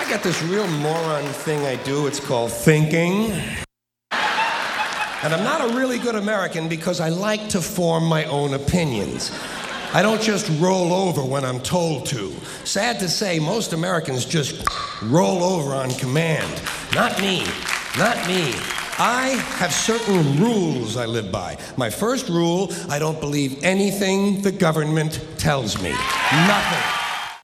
I got this real moron thing I do. It's called thinking. And I'm not a really good American because I like to form my own opinions. I don't just roll over when I'm told to. Sad to say, most Americans just roll over on command. Not me. Not me. I have certain rules I live by. My first rule, I don't believe anything the government tells me. Nothing.